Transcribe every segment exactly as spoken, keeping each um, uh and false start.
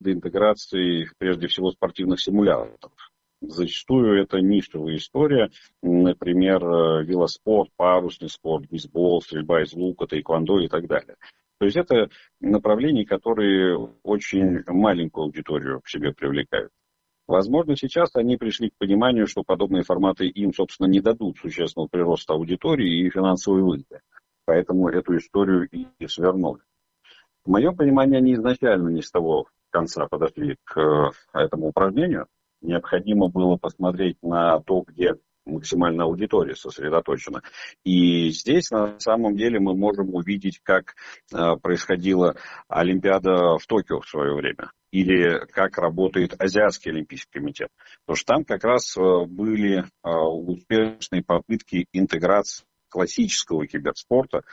интеграции, прежде всего, спортивных симуляторов. Зачастую это нишевая история, например, велоспорт, парусный спорт, бейсбол, стрельба из лука, таэквондо и так далее. То есть это направления, которые очень маленькую аудиторию к себе привлекают. Возможно, сейчас они пришли к пониманию, что подобные форматы им, собственно, не дадут существенного прироста аудитории и финансовой выгоды. Поэтому эту историю и свернули. В моем понимании, они изначально не с того конца подошли к этому упражнению. Необходимо было посмотреть на то, где максимальная аудитория сосредоточена. И здесь, на самом деле, мы можем увидеть, как э, происходила Олимпиада в Токио в свое время. Или как работает Азиатский олимпийский комитет. Потому что там как раз э, были э, успешные попытки интеграции классического киберспорта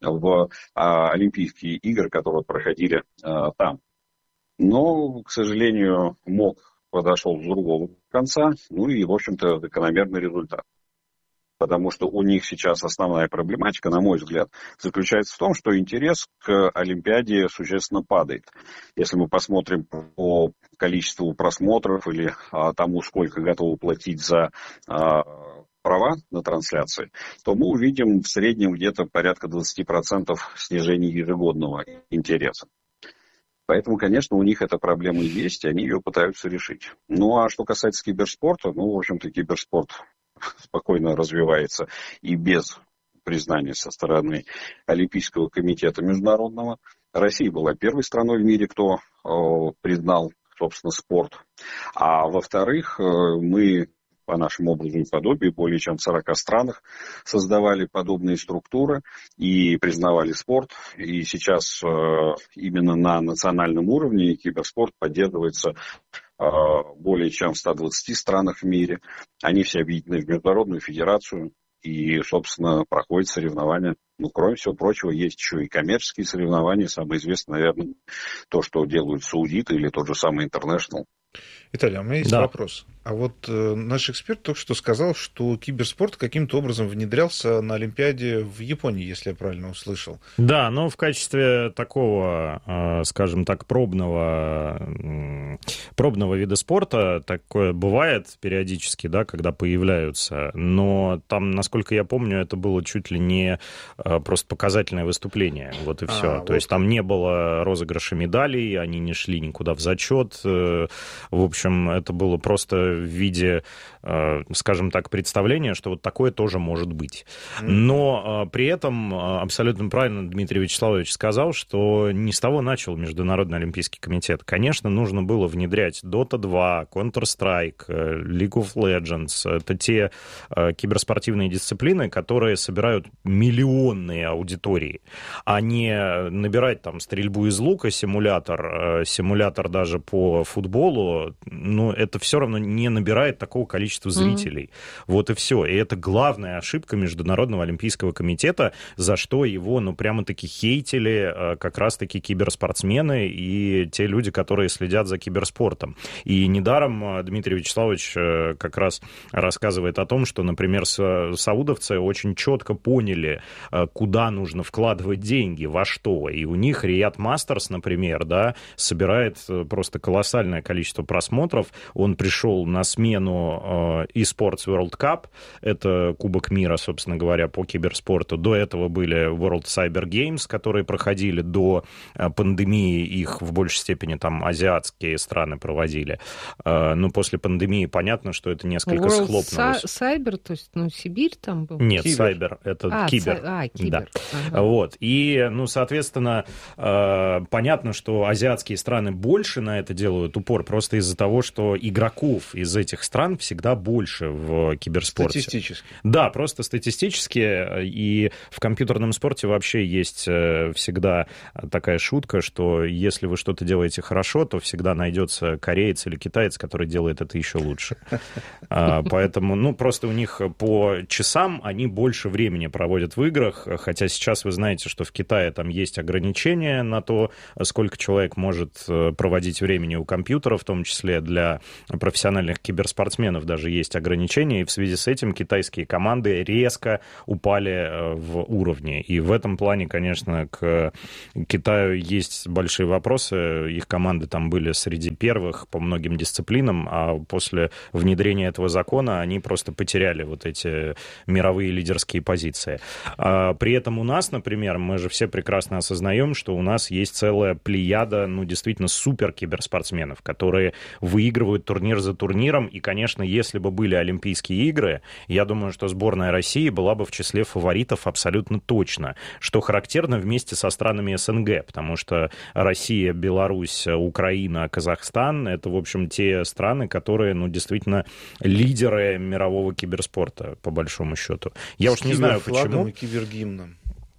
в а, Олимпийские игры, которые проходили а, там. Но, к сожалению, МОК подошел с другого конца, ну и, в общем-то, закономерный результат. Потому что у них сейчас основная проблематика, на мой взгляд, заключается в том, что интерес к Олимпиаде существенно падает. Если мы посмотрим по количеству просмотров или а, тому, сколько готовы платить за а, права на трансляции, то мы увидим в среднем где-то порядка двадцать процентов снижения ежегодного интереса. Поэтому, конечно, у них эта проблема есть, и они ее пытаются решить. Ну, а что касается киберспорта, ну, в общем-то, киберспорт спокойно развивается и без признания со стороны Олимпийского комитета международного. Россия была первой страной в мире, кто э, признал, собственно, спорт. А во-вторых, э, мы по нашему образу и подобию более чем в сорока странах создавали подобные структуры и признавали спорт. И сейчас э, именно на национальном уровне киберспорт поддерживается э, более чем в ста двадцати странах в мире. Они все объединены в Международную федерацию. И, собственно, проходят соревнования. Ну, кроме всего прочего, есть еще и коммерческие соревнования. Самое известное, наверное, то, что делают саудиты или тот же самый International. Виталий, а у меня есть да. вопрос. А вот э, наш эксперт только что сказал, что киберспорт каким-то образом внедрялся на Олимпиаде в Японии, если я правильно услышал. Да, но в качестве такого, э, скажем так, пробного, э, пробного вида спорта такое бывает периодически, да, когда появляются. Но там, насколько я помню, это было чуть ли не э, просто показательное выступление. Вот и все. А, То вот. есть там не было розыгрыша медалей, они не шли никуда в зачет. Э, в общем, это было просто в виде, скажем так, представления, что вот такое тоже может быть. Но при этом абсолютно правильно Дмитрий Вячеславович сказал, что не с того начал Международный олимпийский комитет. Конечно, нужно было внедрять дота два, Counter-Strike, League of Legends. Это те киберспортивные дисциплины, которые собирают миллионные аудитории, а не набирать там стрельбу из лука, симулятор, симулятор даже по футболу. Но это все равно не набирает такого количества зрителей. Mm-hmm. Вот и все. И это главная ошибка Международного олимпийского комитета, за что его, ну, прямо-таки хейтили как раз-таки киберспортсмены и те люди, которые следят за киберспортом. И недаром Дмитрий Вячеславович как раз рассказывает о том, что, например, саудовцы очень четко поняли, куда нужно вкладывать деньги, во что. И у них Riyadh Masters, например, да, собирает просто колоссальное количество просмотров. Он пришел на смену э, eSports World Cup, это Кубок мира, собственно говоря, по киберспорту. До этого были World Cyber Games, которые проходили до э, пандемии, их в большей степени там азиатские страны проводили. Э, но после пандемии понятно, что это несколько World схлопнулось. Cyber, то есть, ну, Сибирь там был? Нет, кибер. Cyber, это а, кибер. Cy... А, кибер. Да. Ага. Вот. И, ну, соответственно, э, понятно, что азиатские страны больше на это делают упор, просто из-за того, что игроков из этих стран всегда больше в киберспорте. Статистически. Да, просто статистически. И в компьютерном спорте вообще есть всегда такая шутка, что если вы что-то делаете хорошо, то всегда найдется кореец или китаец, который делает это еще лучше. Поэтому, ну, просто у них по часам они больше времени проводят в играх, хотя сейчас вы знаете, что в Китае там есть ограничения на то, сколько человек может проводить времени у компьютера, в том числе для профессиональных киберспортсменов даже есть ограничения, и в связи с этим китайские команды резко упали в уровне. И в этом плане, конечно, к Китаю есть большие вопросы. Их команды там были среди первых по многим дисциплинам, а после внедрения этого закона они просто потеряли вот эти мировые лидерские позиции. А при этом у нас, например, мы же все прекрасно осознаем, что у нас есть целая плеяда, ну, действительно, супер киберспортсменов, которые выигрывают турнир за турниром, и, конечно, если бы были Олимпийские игры, я думаю, что сборная России была бы в числе фаворитов абсолютно точно, что характерно вместе со странами СНГ, потому что Россия, Беларусь, Украина, Казахстан — это, в общем, те страны, которые, ну, действительно, лидеры мирового киберспорта, по большому счету. Я с уж не знаю, почему. И кибергимном.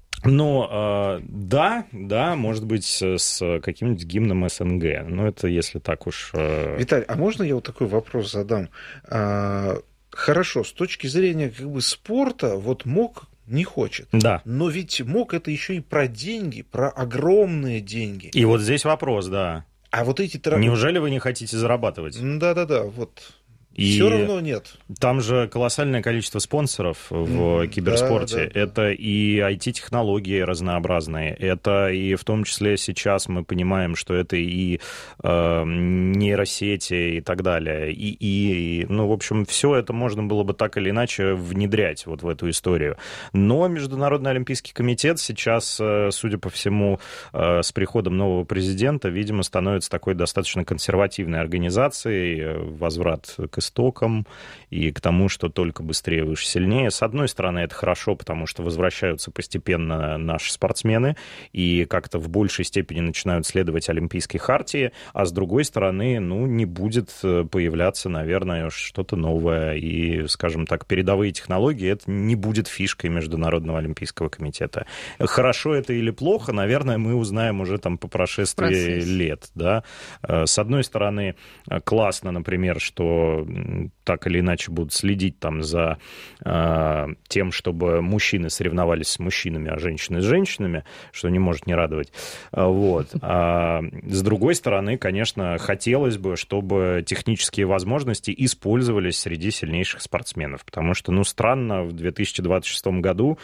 Но э, да, да, может быть, с каким-нибудь гимном СНГ. Но это если так уж... Э... Виталий, а можно я вот такой вопрос задам? А, хорошо, с точки зрения как бы спорта, вот МОК не хочет. Да. Но ведь МОК — это еще и про деньги, про огромные деньги. И вот здесь вопрос, да. А вот эти... Неужели вы не хотите зарабатывать? Да-да-да, вот... И все равно нет. Там же колоссальное количество спонсоров в mm, киберспорте. Да, да, это да. И ай ти-технологии разнообразные. Это и в том числе сейчас мы понимаем, что это и э, нейросети и так далее. И, и, и, ну, в общем, все это можно было бы так или иначе внедрять вот в эту историю. Но Международный олимпийский комитет сейчас, судя по всему, с приходом нового президента, видимо, становится такой достаточно консервативной организацией. Возврат к истокам и к тому, что только быстрее, выше, сильнее. С одной стороны, это хорошо, потому что возвращаются постепенно наши спортсмены и как-то в большей степени начинают следовать Олимпийской хартии, а с другой стороны, ну, не будет появляться, наверное, что-то новое. И, скажем так, передовые технологии — это не будет фишкой Международного олимпийского комитета. Хорошо это или плохо, наверное, мы узнаем уже там по прошествии Процесс. лет. Да? С одной стороны, классно, например, что так или иначе будут следить там за э, тем, чтобы мужчины соревновались с мужчинами, а женщины с женщинами, что не может не радовать. Вот. А с другой стороны, конечно, хотелось бы, чтобы технические возможности использовались среди сильнейших спортсменов, потому что, ну, странно в две тысячи двадцать шестом году,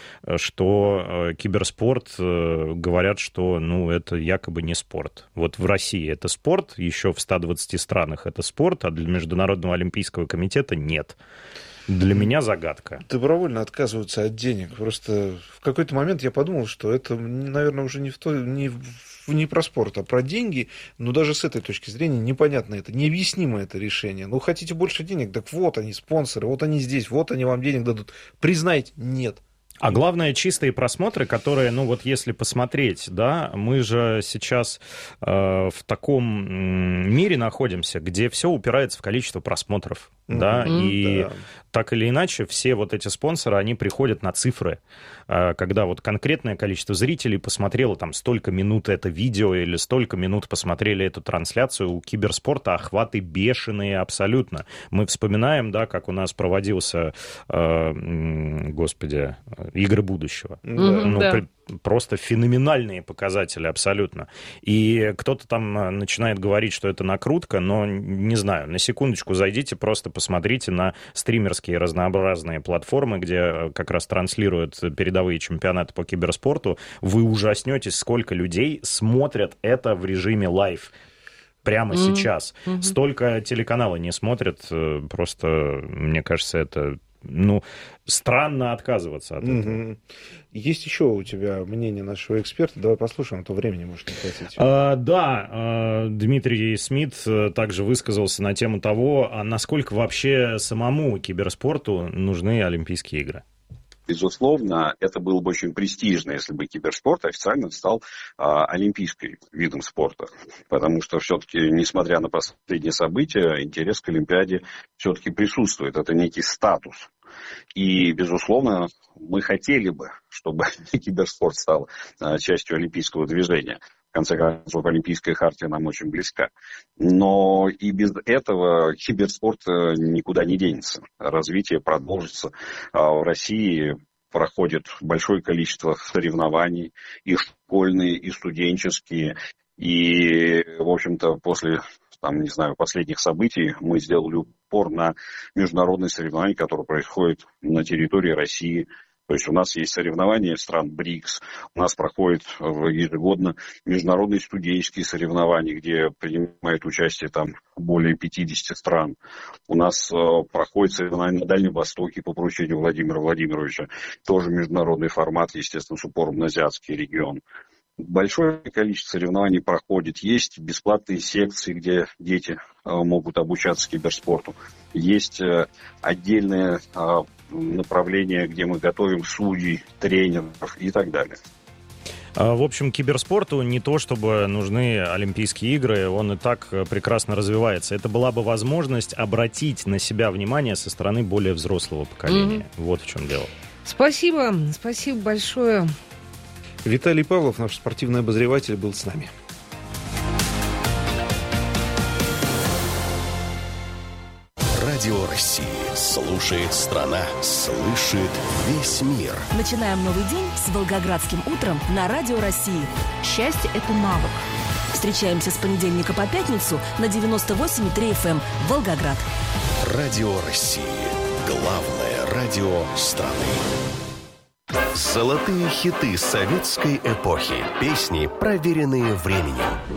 что киберспорт, говорят, что, ну, это якобы не спорт. Вот в России это спорт, еще в ста двадцати странах это спорт, а для Международного олимпийского комитета нет. Для меня загадка. Добровольно отказываются от денег. Просто в какой-то момент я подумал, что это, наверное, уже не, в то, не, не про спорт, а про деньги. Но даже с этой точки зрения непонятно это, необъяснимо это решение. Ну, хотите больше денег? Так вот они, спонсоры, вот они здесь, вот они вам денег дадут. Признайте, нет. А главное, чистые просмотры, которые, ну вот если посмотреть, да, мы же сейчас э, в таком м, мире находимся, где все упирается в количество просмотров, mm-hmm. да, и да. так или иначе все вот эти спонсоры, они приходят на цифры, э, когда вот конкретное количество зрителей посмотрело там столько минут это видео или столько минут посмотрели эту трансляцию, у киберспорта охваты бешеные абсолютно. Мы вспоминаем, да, как у нас проводился, э, господи... игры будущего. Mm-hmm, ну, да. при, просто феноменальные показатели абсолютно. И кто-то там начинает говорить, что это накрутка, но не знаю, на секундочку зайдите, просто посмотрите на стримерские разнообразные платформы, где как раз транслируют передовые чемпионаты по киберспорту. Вы ужаснетесь, сколько людей смотрят это в режиме лайв. Прямо mm-hmm. сейчас. Mm-hmm. Столько телеканалы не смотрят, просто, мне кажется, это... Ну, странно отказываться от этого. Угу. Есть еще у тебя мнение нашего эксперта. Давай послушаем, а то времени может не хватить. А, да, а, Дмитрий Смит также высказался на тему того, а насколько вообще самому киберспорту нужны Олимпийские игры. Безусловно, это было бы очень престижно, если бы киберспорт официально стал а, олимпийским видом спорта. Потому что все-таки, несмотря на последние события, интерес к Олимпиаде все-таки присутствует. Это некий статус. И, безусловно, мы хотели бы, чтобы киберспорт стал а, частью олимпийского движения. В конце концов, Олимпийская хартия нам очень близка. Но и без этого киберспорт никуда не денется. Развитие продолжится. В России проходит большое количество соревнований, и школьные, и студенческие. И, в общем-то, после, там, не знаю, последних событий мы сделали упор на международные соревнования, которые происходят на территории России. То есть у нас есть соревнования стран БРИКС, у нас проходят ежегодно международные студенческие соревнования, где принимают участие там более пятьдесят стран. У нас э, проходят соревнования на Дальнем Востоке по поручению Владимира Владимировича. Тоже международный формат, естественно, с упором на азиатский регион. Большое количество соревнований проходит. Есть бесплатные секции, где дети э, могут обучаться киберспорту. Есть э, отдельное э, направление, где мы готовим судей, тренеров и так далее. В общем, киберспорту не то, чтобы нужны Олимпийские игры, он и так прекрасно развивается. Это была бы возможность обратить на себя внимание со стороны более взрослого поколения. Mm-hmm. Вот в чем дело. Спасибо, спасибо большое. Виталий Павлов, наш спортивный обозреватель, был с нами. Радио России. Слушает страна. Слышит весь мир. Начинаем новый день с Волгоградским утром на Радио России. Счастье – это навык. Встречаемся с понедельника по пятницу на девяносто восемь и три эф эм Волгоград. Радио России. Главное радио страны. Золотые хиты советской эпохи. Песни, проверенные временем.